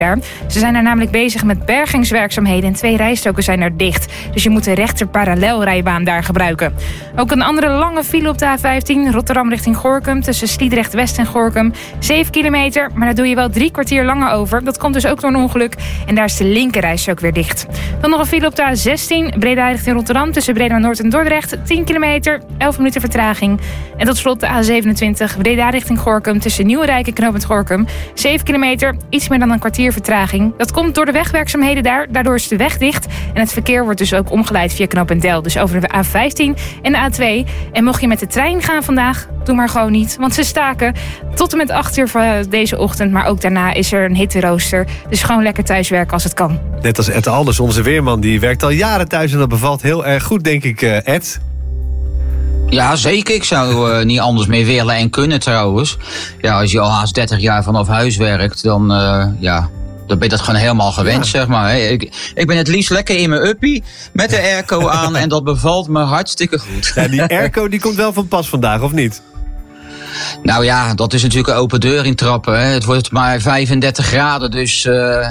Ze zijn er namelijk bezig met bergingswerkzaamheden en 2 rijstroken zijn er dicht. Dus je moet de rechter parallelrijbaan daar gebruiken. Ook een andere lange file op de A15, Rotterdam richting Gorinchem, tussen Sliedrecht West en Gorinchem. 7 kilometer, maar daar doe je wel 3 kwartier langer over. Dat komt dus ook door een ongeluk en daar is de linkerrijstrook weer dicht. Dan nog een file op de A16, Breda richting Rotterdam, tussen Breda Noord en Dordrecht. 10 kilometer, 11 minuten vertraging. En tot slot de A27, Breda richting Gorinchem, tussen Nieuwerijk en knooppunt Gorinchem. 7 kilometer, iets meer dan een kwartier vertraging. Dat komt door de wegwerkzaamheden daar. Daardoor is de weg dicht. En het verkeer wordt dus ook omgeleid via knooppunt Del. Dus over de A15 en de A2. En mocht je met de trein gaan vandaag, doe maar gewoon niet. Want ze staken tot en met 8 uur van deze ochtend. Maar ook daarna is er een hitterooster. Dus gewoon lekker thuiswerken als het kan. Net als Ed Alders, onze weerman. Die werkt al jaren thuis en dat bevalt heel erg goed, denk ik, Ed. Ja, zeker. Ik zou niet anders meer willen en kunnen trouwens. Ja, als je al haast 30 jaar vanaf huis werkt, dan ben je dat gewoon helemaal gewend, zeg maar. Ik ben het liefst lekker in mijn uppie met de airco aan en dat bevalt me hartstikke goed. Ja, die airco die komt wel van pas vandaag, of niet? Nou ja, dat is natuurlijk een open deur in trappen. Hè. Het wordt maar 35 graden, dus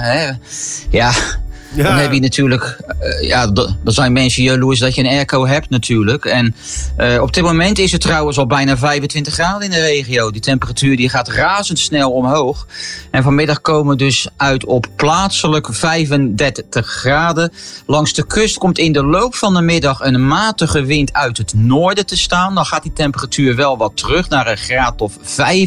ja... Dan heb je natuurlijk, dan zijn mensen jaloers dat je een airco hebt natuurlijk. En op dit moment is het trouwens al bijna 25 graden in de regio. Die temperatuur die gaat razendsnel omhoog. En vanmiddag komen we dus uit op plaatselijk 35 graden. Langs de kust komt in de loop van de middag een matige wind uit het noorden te staan. Dan gaat die temperatuur wel wat terug naar een graad of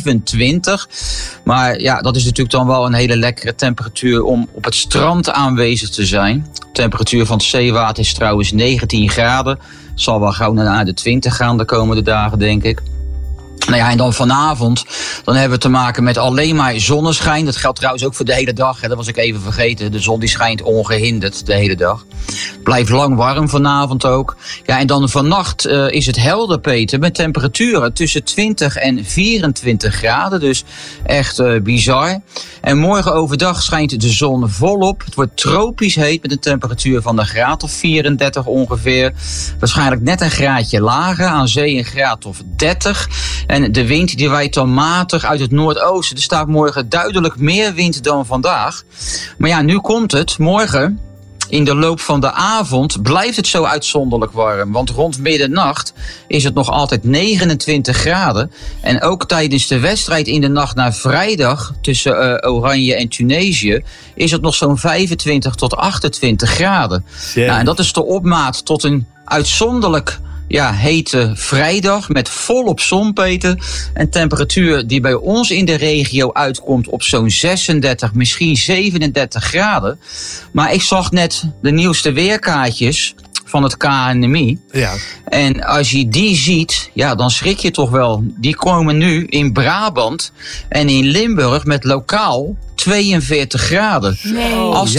25. Maar ja, dat is natuurlijk dan wel een hele lekkere temperatuur om op het strand aanwezig te zijn. De temperatuur van het zeewater is trouwens 19 graden. Het zal wel gauw naar de 20 gaan de komende dagen, denk ik. Nou ja, en dan vanavond, dan hebben we te maken met alleen maar zonneschijn. Dat geldt trouwens ook voor de hele dag. Hè. Dat was ik even vergeten. De zon die schijnt ongehinderd de hele dag. Het blijft lang warm vanavond ook. Ja, en dan vannacht is het helder, Peter, met temperaturen tussen 20 en 24 graden. Dus echt bizar. En morgen overdag schijnt de zon volop. Het wordt tropisch heet met een temperatuur van een graad of 34 ongeveer. Waarschijnlijk net een graadje lager, aan zee een graad of 30. En de wind die waait dan matig uit het noordoosten. Er staat morgen duidelijk meer wind dan vandaag. Maar ja, nu komt het. Morgen, in de loop van de avond, blijft het zo uitzonderlijk warm. Want rond middernacht is het nog altijd 29 graden. En ook tijdens de wedstrijd in de nacht naar vrijdag tussen Oranje en Tunesië is het nog zo'n 25 tot 28 graden. Nou, en dat is de opmaat tot een uitzonderlijk hete vrijdag met volop zon, Peter. En temperatuur die bij ons in de regio uitkomt op zo'n 36, misschien 37 graden. Maar ik zag net de nieuwste weerkaartjes van het KNMI. Ja. En als je die ziet, dan schrik je toch wel. Die komen nu in Brabant en in Limburg met lokaal 42 graden. Nee.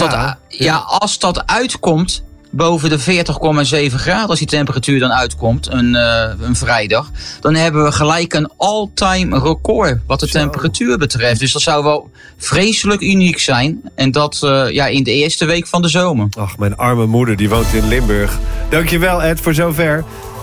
Als dat uitkomt boven de 40,7 graden, als die temperatuur dan uitkomt, een vrijdag, dan hebben we gelijk een all-time record wat de temperatuur betreft. Dus dat zou wel vreselijk uniek zijn. En dat in de eerste week van de zomer. Ach, mijn arme moeder, die woont in Limburg. Dankjewel, Ed, voor zover.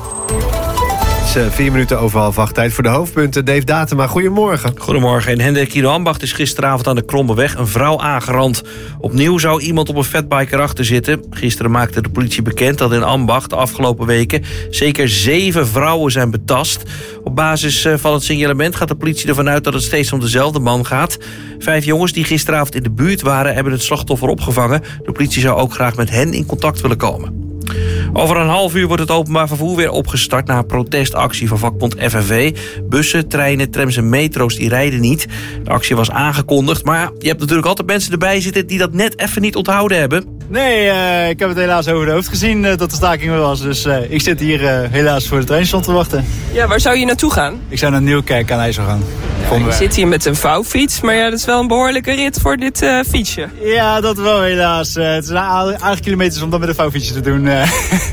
Het is 4 minuten over 7:30. Tijd voor de hoofdpunten. Dave Datema, goedemorgen. Goedemorgen. In Hendrikido-Ambacht is gisteravond aan de Krombeweg een vrouw aangerand. Opnieuw zou iemand op een fatbike erachter zitten. Gisteren maakte de politie bekend dat in Ambacht de afgelopen weken zeker 7 vrouwen zijn betast. Op basis van het signalement gaat de politie ervan uit dat het steeds om dezelfde man gaat. 5 jongens die gisteravond in de buurt waren hebben het slachtoffer opgevangen. De politie zou ook graag met hen in contact willen komen. Over een half uur wordt het openbaar vervoer weer opgestart na een protestactie van vakbond FNV. Bussen, treinen, trams en metro's die rijden niet. De actie was aangekondigd, maar je hebt natuurlijk altijd mensen erbij zitten die dat net even niet onthouden hebben. Nee, ik heb het helaas over de hoofd gezien dat de staking er was. Dus ik zit hier helaas voor de treinstation te wachten. Ja, waar zou je naartoe gaan? Ik zou naar Nieuwkerk aan IJssel gaan. Ja, je zit hier met een vouwfiets, maar dat is wel een behoorlijke rit voor dit fietsje. Ja, dat wel helaas. Het is aardige kilometers om dat met een vouwfietsje te doen.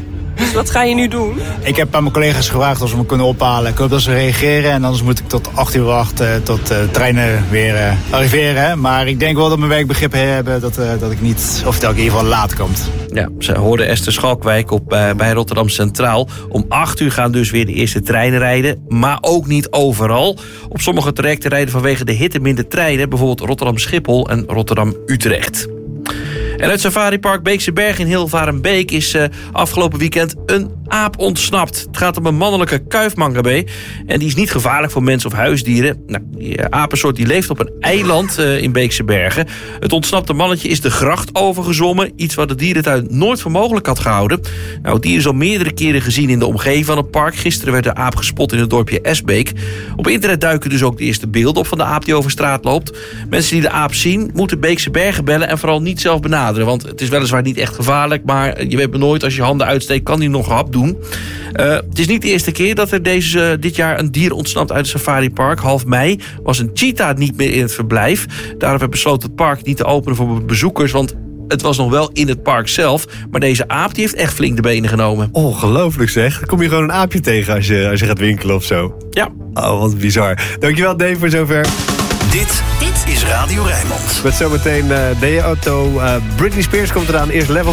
Dus wat ga je nu doen? Ik heb aan mijn collega's gevraagd of ze me kunnen ophalen. Ik hoop dat ze reageren en anders moet ik tot 8 uur wachten tot de treinen weer arriveren. Maar ik denk wel dat mijn werkbegrip hebben dat ik niet, of dat ik in ieder geval laat komt. Ja, ze hoorde Esther Schalkwijk bij Rotterdam Centraal. Om 8 uur gaan dus weer de eerste treinen rijden. Maar ook niet overal. Op sommige trajecten rijden vanwege de hitte minder treinen. Bijvoorbeeld Rotterdam-Schiphol en Rotterdam-Utrecht. En uit Safaripark Beekse Berg in Hilvarenbeek is afgelopen weekend een aap ontsnapt. Het gaat om een mannelijke kuifmangabee. En die is niet gevaarlijk voor mensen of huisdieren. Nou, die apensoort die leeft op een eiland in Beekse Bergen. Het ontsnapte mannetje is de gracht overgezwommen. Iets wat de dierentuin nooit voor mogelijk had gehouden. Nou, het dier is al meerdere keren gezien in de omgeving van het park. Gisteren werd de aap gespot in het dorpje Esbeek. Op internet duiken dus ook de eerste beelden op van de aap die over straat loopt. Mensen die de aap zien moeten Beekse Bergen bellen en vooral niet zelf benaderen. Want het is weliswaar niet echt gevaarlijk, maar je weet maar nooit, als je handen uitsteekt, kan die nog een hap doen. Het is niet de eerste keer dat er dit jaar een dier ontsnapt uit het safaripark. Half mei was een cheetah niet meer in het verblijf. Daarom werd besloten het park niet te openen voor bezoekers, want het was nog wel in het park zelf. Maar deze aap die heeft echt flink de benen genomen. Ongelooflijk zeg. Dan kom je gewoon een aapje tegen als je gaat winkelen of zo. Ja. Oh, wat bizar. Dankjewel Dave voor zover. Dit is Radio Rijnmond. Met zometeen Deo Auto. Britney Spears komt eraan. Eerst Level